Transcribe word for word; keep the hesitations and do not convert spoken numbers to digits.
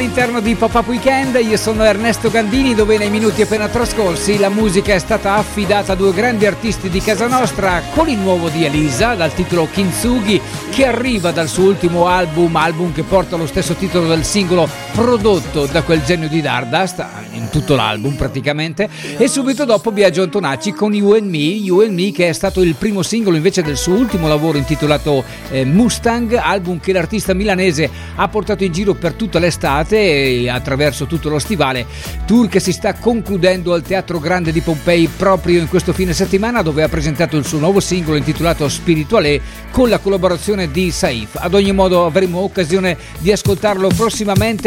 all'interno di Pop-Up Weekend, io sono Ernesto Gandini, dove nei minuti appena trascorsi la musica è stata affidata a due grandi artisti di casa nostra, con il nuovo di Elisa dal titolo Kintsugi, che arriva dal suo ultimo album, album che porta lo stesso titolo del singolo prodotto da quel genio di Dardust, in tutto l'album praticamente, e subito dopo Biagio Antonacci con You and Me, You and Me che è stato il primo singolo invece del suo ultimo lavoro intitolato eh, Mustang, album che l'artista milanese ha portato in giro per tutta l'estate e attraverso tutto lo stivale, tour che si sta concludendo al Teatro Grande di Pompei proprio in questo fine settimana, dove ha presentato il suo nuovo singolo intitolato Spirituale con la collaborazione di Saif. Ad ogni modo avremo occasione di ascoltarlo prossimamente